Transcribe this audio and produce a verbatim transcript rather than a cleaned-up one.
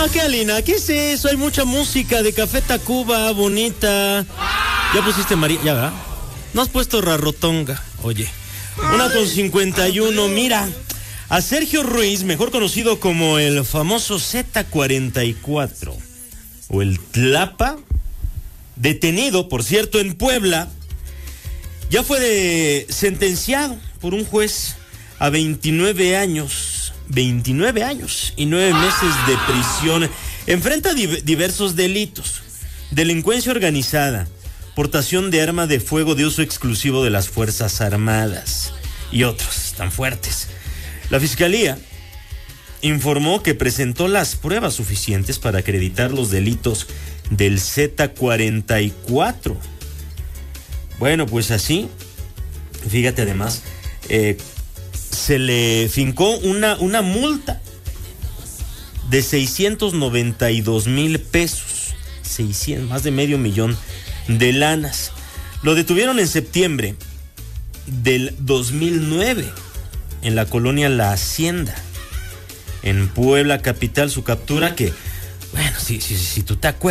qué Alina, ¿qué es eso? Hay mucha música de Café Tacuba, bonita. Ya pusiste María, ya, ¿verdad? No has puesto Rarotonga, oye. Una con cincuenta y uno, mira. A Sergio Ruiz, mejor conocido como el famoso Z cuarenta y cuatro, o el Tlapa, detenido, por cierto, en Puebla, ya fue de, sentenciado por un juez a veintinueve años, veintinueve años y nueve meses de prisión. Enfrenta di- diversos delitos: delincuencia organizada, portación de arma de fuego de uso exclusivo de las Fuerzas Armadas y otros tan fuertes. La Fiscalía informó que presentó las pruebas suficientes para acreditar los delitos del Z cuarenta y cuatro. Bueno, pues así, fíjate, además, eh, se le fincó una, una multa de seiscientos noventa y dos mil pesos, seiscientos, más de medio millón de lanas. Lo detuvieron en septiembre del dos mil nueve en la colonia La Hacienda, en Puebla capital. Su captura, que, bueno, si, si, si tú te acuerdas,